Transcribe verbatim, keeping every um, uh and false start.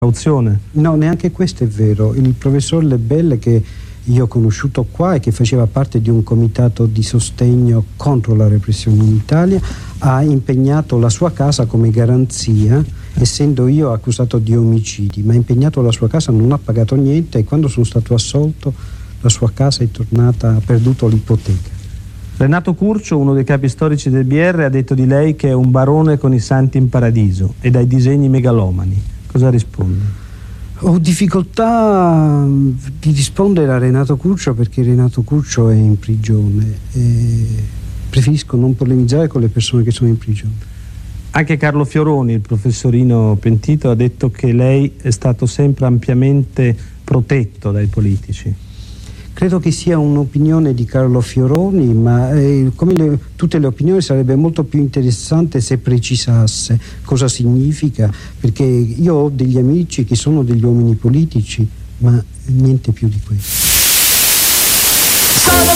cauzione. No, neanche questo è vero. Il professor Lebel, che io ho conosciuto qua e che faceva parte di un comitato di sostegno contro la repressione in Italia, ha impegnato la sua casa come garanzia, essendo io accusato di omicidi, ma ha impegnato la sua casa, non ha pagato niente, e quando sono stato assolto la sua casa è tornata, ha perduto l'ipoteca. Renato Curcio, uno dei capi storici del B R, ha detto di lei che è un barone con i santi in paradiso e dai disegni megalomani. Cosa risponde? Ho difficoltà di rispondere a Renato Curcio, perché Renato Curcio è in prigione e preferisco non polemizzare con le persone che sono in prigione. Anche Carlo Fioroni, il professorino pentito, ha detto che lei è stato sempre ampiamente protetto dai politici. Credo che sia un'opinione di Carlo Fioroni, ma eh, come le, tutte le opinioni sarebbe molto più interessante se precisasse cosa significa, perché io ho degli amici che sono degli uomini politici, ma niente più di questo.